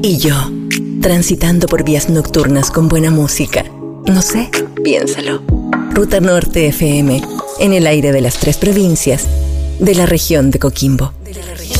Y yo, transitando por vías nocturnas con buena música. No sé, piénsalo. Ruta Norte FM, en el aire de las 3 provincias de la región de Coquimbo.